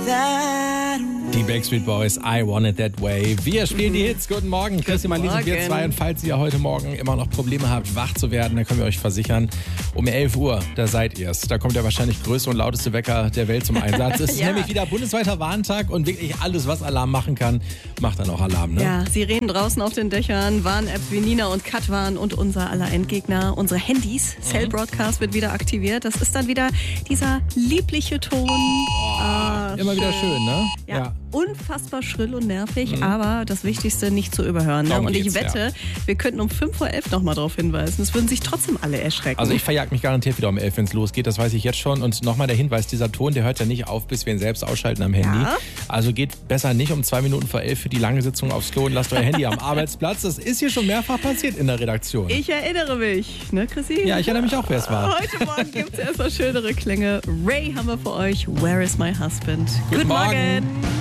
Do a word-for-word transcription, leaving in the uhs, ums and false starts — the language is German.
Die Backstreet Boys, I Want It That Way. Wir spielen die Hits. Guten Morgen. Chrissy Marlies und wir zwei. Und falls ihr heute Morgen immer noch Probleme habt, wach zu werden, dann können wir euch versichern, um elf Uhr, da seid ihr es. Da kommt der wahrscheinlich größte und lauteste Wecker der Welt zum Einsatz. Es ist ja. nämlich wieder bundesweiter Warntag und wirklich alles, was Alarm machen kann, macht dann auch Alarm. Ne? Ja, Sirenen draußen auf den Dächern, Warn-Apps wie Nina und Katwan und unser aller Endgegner, unsere Handys. Mhm. Cell Broadcast wird wieder aktiviert. Das ist dann wieder dieser liebliche Ton. Oh, ah, immer schön. wieder schön, ne? Ja. ja. Unfassbar schrill und nervig, mhm. aber das Wichtigste nicht zu überhören. Ne? Und ich wette, ja. wir könnten um fünf vor elf nochmal darauf hinweisen. Es würden sich trotzdem alle erschrecken. Also ich verjag mich garantiert wieder um elf, wenn es losgeht. Das weiß ich jetzt schon. Und nochmal der Hinweis, dieser Ton, der hört ja nicht auf, bis wir ihn selbst ausschalten am Handy. Ja. Also geht besser nicht um zwei Minuten vor elf für die lange Sitzung aufs Klo und lasst euer Handy am Arbeitsplatz. Das ist hier schon mehrfach passiert in der Redaktion. Ich erinnere mich, ne Chrissy? Ja, ich erinnere mich auch, wer es war. Heute Morgen gibt es erstmal schönere Klänge. Ray haben wir für euch. Where is my husband? Guten, Guten Morgen. Morgen.